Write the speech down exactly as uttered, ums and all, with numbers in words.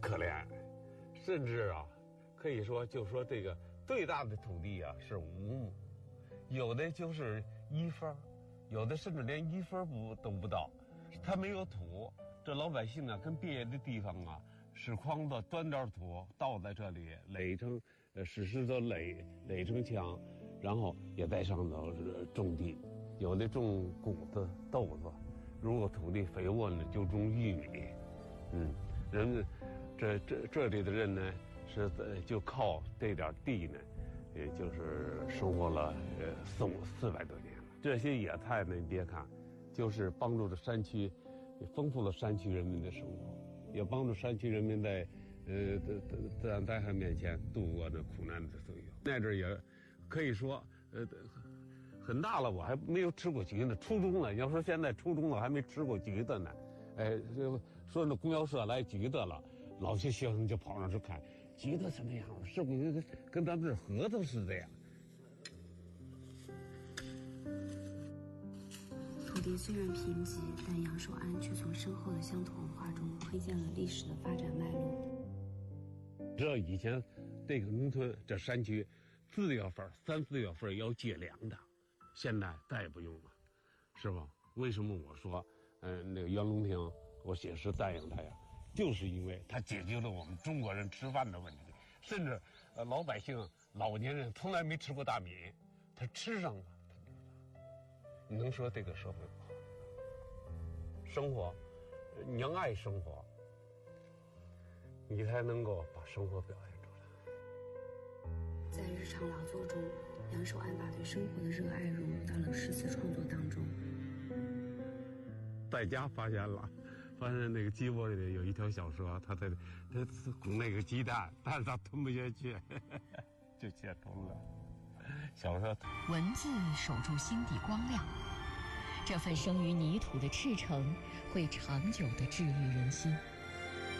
可怜，甚至啊，可以说就说这个最大的土地啊是五亩，有的就是一分，有的甚至连一分不都不到，它没有土。这老百姓啊，跟别的地方啊，拾筐子端点土倒在这里，垒成呃石石头垒垒成墙，然后也在上头种地，有的种谷子、豆子，如果土地肥沃呢，就种玉米。嗯，人们这这这里的人呢，是在就靠这点地呢，也就是生活了呃四五四百多年了。这些野菜呢，你别看，就是帮助着山区。也丰富了山区人民的生活，也帮助山区人民在，呃，自然灾害面前度过这苦难的岁月。那阵也，可以说，呃，很大了，我还没有吃过橘子，初中了。要说现在初中了还没吃过橘子呢，哎，说那供销社来橘子了，老些学生就跑上去看，橘子什么样？是不是跟咱们这核桃似的呀？ 土地虽然贫瘠，但杨守安却从深厚的乡土文化中窥见了历史的发展脉络。 这以前这个农村这山区四月份三四月份要借粮的，现在再也不用了，是吧？为什么我说嗯、呃、那个袁隆平我写诗赞扬他呀，就是因为他解决了我们中国人吃饭的问题，甚至呃老百姓老年人从来没吃过大米，他吃上了。你能说这个社会不好？生活，你要爱生活，你才能够把生活表现出来。 在日常劳作中，杨守安把对生活的热爱融入到了诗词创作当中。 在家发现了，发现那个鸡窝里有一条小蛇，它在它拱那个鸡蛋，但是它吞不下去，就写出了。小蛇文字守住心底光亮，这份生于泥土的赤诚，会长久地治愈人心。